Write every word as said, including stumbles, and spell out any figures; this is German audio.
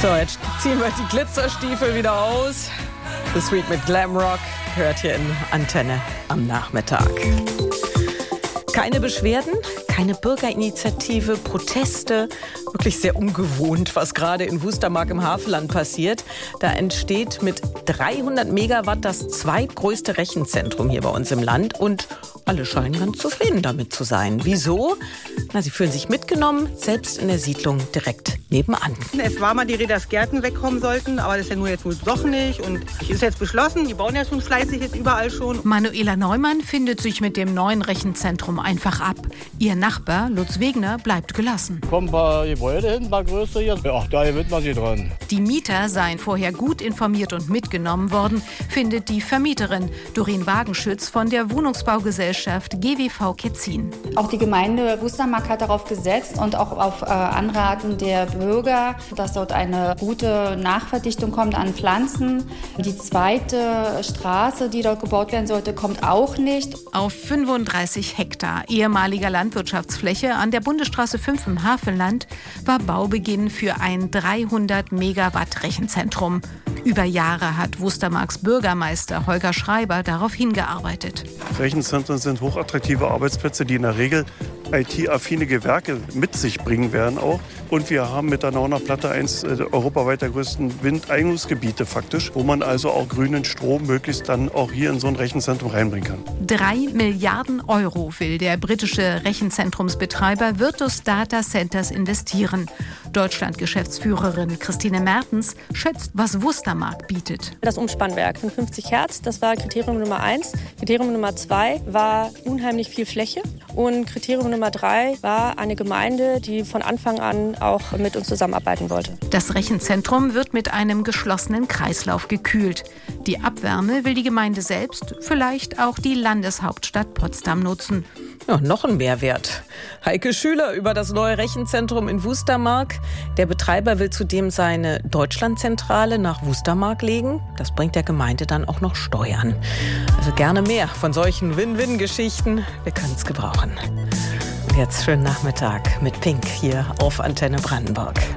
So, jetzt ziehen wir die Glitzerstiefel wieder aus. The Week mit Glamrock hört hier in Antenne am Nachmittag. Keine Beschwerden, keine Bürgerinitiative, Proteste. Wirklich sehr ungewohnt, was gerade in Wustermark im Havelland passiert. Da entsteht mit dreihundert Megawatt das zweitgrößte Rechenzentrum hier bei uns im Land. Und alle scheinen ganz zufrieden damit zu sein. Wieso? Na, sie fühlen sich mitgenommen, selbst in der Siedlung direkt nebenan. Es war mal die Rede, dass Gärten wegkommen sollten, aber das ist ja nur jetzt wohl doch nicht. Und es ist jetzt beschlossen, die bauen ja schon fleißig jetzt überall schon. Manuela Neumann findet sich mit dem neuen Rechenzentrum einfach ab. Ihr Nachbar, Lutz Wegner, bleibt gelassen. Kommen ein paar Gebäude hin, ein paar größere hier. Ach, da gewinnt man sich dran. Die Mieter seien vorher gut informiert und mitgenommen worden, findet die Vermieterin Doreen Wagenschütz von der Wohnungsbaugesellschaft G W V Ketzin. Auch die Gemeinde Wustermark hat darauf gesetzt und auch auf äh, Anraten der Bürger, dass dort eine gute Nachverdichtung kommt an Pflanzen. Die zweite Straße, die dort gebaut werden sollte, kommt auch nicht. Auf fünfunddreißig Hektar ehemaliger Landwirtschaftsfläche an der Bundesstraße fünf im Havelland war Baubeginn für ein dreihundert Megawatt Rechenzentrum. Über Jahre hat Wustermarks Bürgermeister Holger Schreiber darauf hingearbeitet. Rechenzentren sind hochattraktive Arbeitsplätze, die in der Regel I T-affine Gewerke mit sich bringen werden auch. Und wir haben mit der Nauner Platte eins der europaweit der größten Windeignungsgebiete faktisch, wo man also auch grünen Strom möglichst dann auch hier in so ein Rechenzentrum reinbringen kann. Drei Milliarden Euro will der britische Rechenzentrumsbetreiber Virtus Data Centers investieren. Deutschland-Geschäftsführerin Christine Mertens schätzt, was Wustermark bietet. Das Umspannwerk von fünfzig Hertz, das war Kriterium Nummer eins. Kriterium Nummer zwei war unheimlich viel Fläche. Und Kriterium Nummer drei war eine Gemeinde, die von Anfang an auch mit uns zusammenarbeiten wollte. Das Rechenzentrum wird mit einem geschlossenen Kreislauf gekühlt. Die Abwärme will die Gemeinde selbst, vielleicht auch die Landeshauptstadt Potsdam nutzen. Ja, noch ein Mehrwert. Heike Schüler über das neue Rechenzentrum in Wustermark. Der Betreiber will zudem seine Deutschlandzentrale nach Wustermark legen. Das bringt der Gemeinde dann auch noch Steuern. Also gerne mehr von solchen Win-Win-Geschichten. Wir können es gebrauchen. Und jetzt schönen Nachmittag mit Pink hier auf Antenne Brandenburg.